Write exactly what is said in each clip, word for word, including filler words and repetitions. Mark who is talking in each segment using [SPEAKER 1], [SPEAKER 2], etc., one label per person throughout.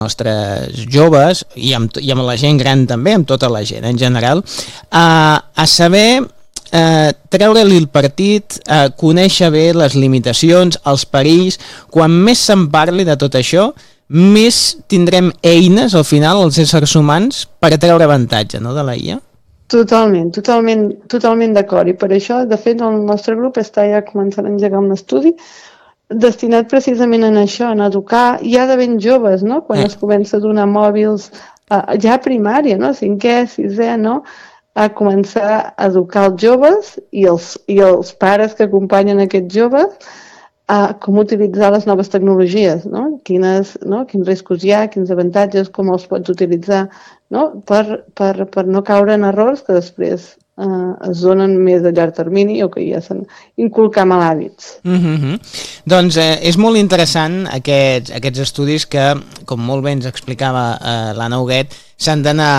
[SPEAKER 1] nostres joves i amb, i amb la gent gran també, amb tota la gent en general, a, a saber eh, treure-li el partit, eh, conèixer bé les limitacions, els perills. Quan més se'n parli de tot això, més tindrem eines al final, els éssers humans, per treure avantatge, no, de la I A?
[SPEAKER 2] Totalment, totalment, totalment d'acord. I per això, de fet, el nostre grup està ja començant a engegar un estudi destinat precisament en això, en educar ja de ben joves, no? Quan eh. es comença a donar mòbils, uh, ja a primària, no? Cinquè, sisè, no? A començar a educar els joves i els, i els pares que acompanyen aquests joves a com utilitzar les noves tecnologies, no? Quines, no? Quins riscos hi ha, quins avantatges, com els pots utilitzar, no? Per, per, per no caure en errors que després eh, es donen més a llarg termini o que ja s'han inculcat mal hàbits.
[SPEAKER 1] Mm-hmm. Doncs eh, és molt interessant aquests, aquests estudis que, com molt bé ens explicava eh, l'Anna Huguet, s'han d'anar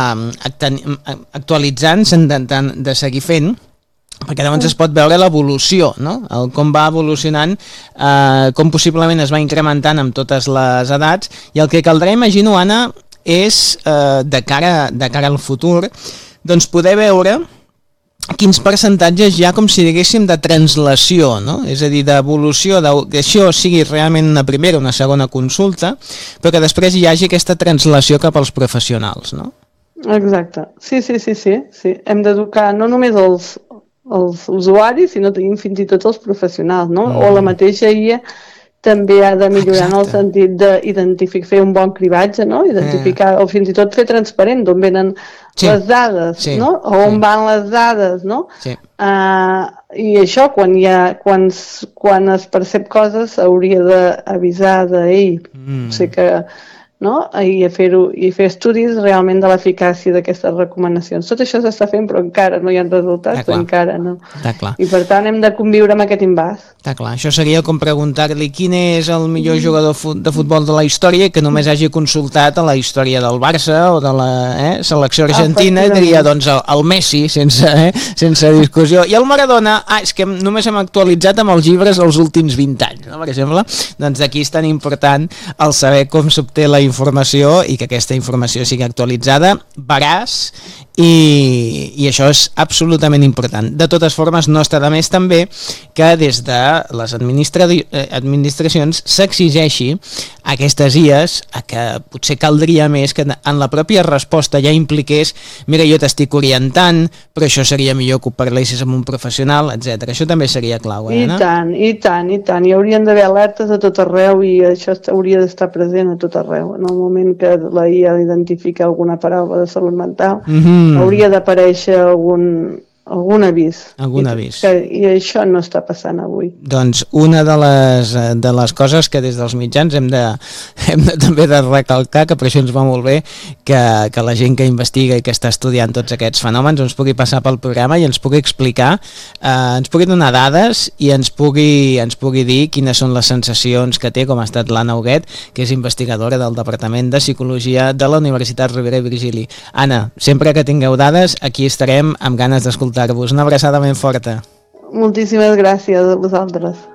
[SPEAKER 1] actualitzant, s'han de, de seguir fent, perquè llavors es pot veure l'evolució, no? El com va evolucionant, eh, com possiblement es va incrementant amb totes les edats, i el que caldrà, imagino, Anna, és, eh, de, cara, de cara al futur, doncs poder veure quins percentatges hi ha, com si diguéssim, de translació, no? És a dir, d'evolució, de, que això sigui realment una primera o una segona consulta, però que després hi hagi aquesta translació cap als professionals, no?
[SPEAKER 2] Exacte. Sí, sí, sí, sí. sí. Hem d'educar no només els, els usuaris, sinó fins i tot els professionals, no? Mm. O la mateixa I A també ha de millorar Exacte. En el sentit d'identificar, fer un bon cribatge, no? Identificar, eh. o fins i tot fer transparent d'on venen sí. les dades, sí. no? O on sí. van les dades, no? Sí. Uh, I això, quan, hi ha, quan, quan es percep coses, hauria d'avisar d'ell. Mm. O sigui que no? I, a fer-ho, i fer estudis realment de l'eficàcia d'aquestes recomanacions. Tot això s'està fent, però encara no hi ha resultats, però encara no. I per tant hem de conviure amb aquest imbàs.
[SPEAKER 1] Està clar. Això seria com preguntar-li quin és el millor mm. jugador de futbol de la història que només hagi consultat a la història del Barça o de la eh, selecció argentina, i diria doncs el, el Messi, sense, eh, sense discussió. I el Maradona, ah, és que només hem actualitzat amb els llibres els últims vint anys, no? Per exemple, doncs aquí és tan important el saber com s'obté la informació i que aquesta informació sigui actualitzada, veraç, i, i això és absolutament important. De totes formes, no està de més també que des de les administra administracions s'exigeixi a aquestes I As a que potser caldria més que en la pròpia resposta ja impliqués mira, jo t'estic orientant, però això seria millor que ho parlessis amb un professional, etcètera. Això també seria clau, eh, Anna?
[SPEAKER 2] I tant, i tant, i tant. Hi haurien d'haver alertes a tot arreu i això hauria d'estar present a tot arreu. En el moment que la I A identifica alguna paraula de salut mental, mm-hmm. hauria d'aparèixer algun, algun avís.
[SPEAKER 1] Algun
[SPEAKER 2] I,
[SPEAKER 1] avís.
[SPEAKER 2] Que, I això no està passant avui.
[SPEAKER 1] Doncs una de les, de les coses que des dels mitjans hem de, hem de també de recalcar, que per això ens va molt bé que, que la gent que investiga i que està estudiant tots aquests fenòmens ens pugui passar pel programa i ens pugui explicar, eh, ens pugui donar dades i ens pugui, ens pugui dir quines són les sensacions que té, com ha estat l'Anna Huguet, que és investigadora del Departament de Psicologia de la Universitat Rovira i Virgili. Anna, sempre que tingueu dades, aquí estarem amb ganes d'escoltar-vos. Una abraçada ben forta.
[SPEAKER 2] Moltíssimes gràcies a vosaltres.